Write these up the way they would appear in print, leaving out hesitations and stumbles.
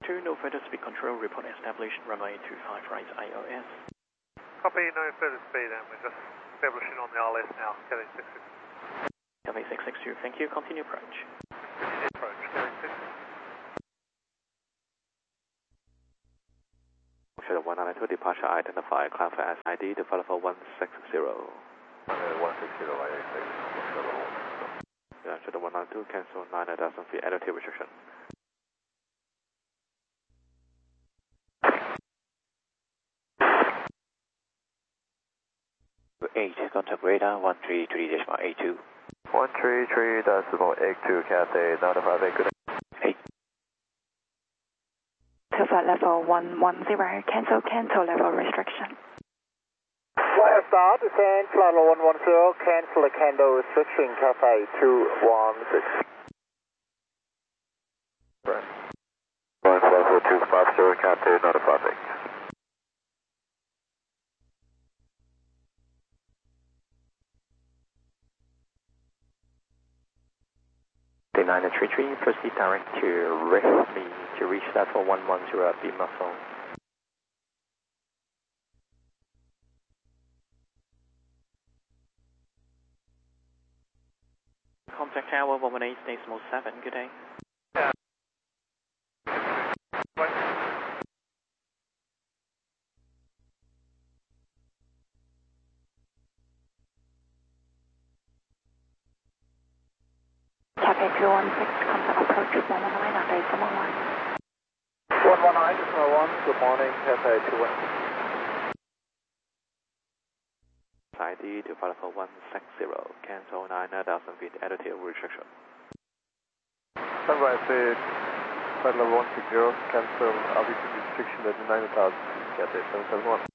2, no further speed control, report established, runway 25 right ILS. Copy, no further speed, and we're just establishing on the ILS now, Kelly 66. Kelly 662, thank you, continue approach. Continue approach, Kelly 66. Shuttle 192 departure identified, climb for SID, develop for 160. 160, IA6, Shuttle 192, cancel 9,000 feet, altitude restriction. 8, contact radar 133.82. 133.82, Cathay, notify good. 8. To flight level 110, cancel level restriction. Flight start, descend, flight level 110, cancel the candle restriction, Cathay 216. Right. 14250, Cathay, notify big. 933, proceed direct to Ripley to reach level 110 at the muzzle. Contact tower 118.7, good day. Cathay 216, contact approach 119 at decimal 1. 119, decimal 1, good morning, Cathay 216. SID, develop for 160, cancel 9,000 feet, altitude restriction. Sunrise speed, flight level 160, cancel altitude restriction at 9,000 feet, Cathay 771.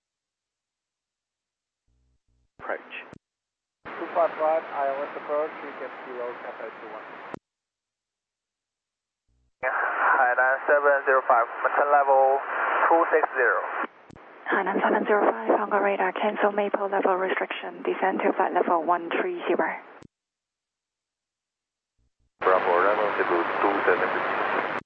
Approach. 255, ILS approach, you get 0, Cathay 21. Hainan 705, maintain level 260. Hainan 705, Honga radar, cancel Maple level restriction, descend to flight level 130. Bravo, rendezvous 270.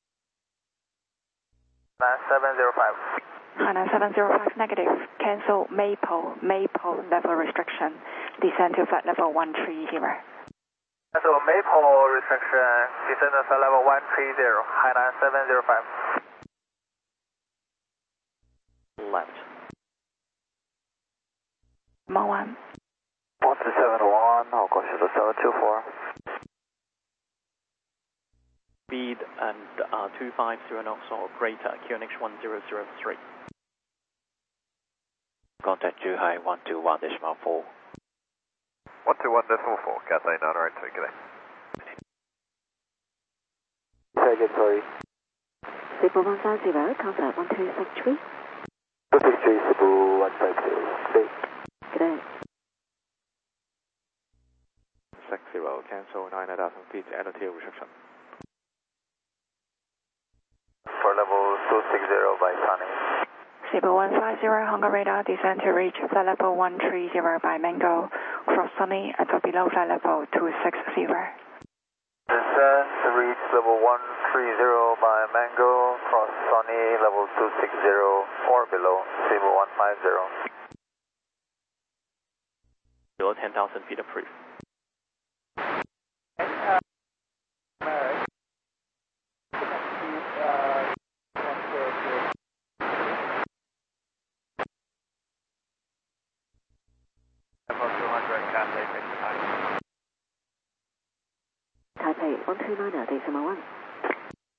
705. Hainan 705, negative, cancel Maple level restriction, descend to flight level 130. So Maple restriction, descend to flight level 130, Hainan 705. Left. Mo 1. 137-1, I'll go to the 724. Speed and 250 knots or greater, QNH 1003. Contact Zhuhai 121.4. 121.4, Cathay 992, good day. Second, sorry. Cebu 150, contact 1263. 263, Cebu 150. Good day. 60, cancel 9,000 feet, altitude restriction. For level 260 by Sunny. Cebu 150, Honga radar, descend to reach flight level 130 by Mango, cross Sunny at or below flight level 260. Descend to reach level 130 by Mango, cross Sunny, level 260 or below, Cebu 150. Below 10,000 feet approved. Taipei 129 at decimal 1.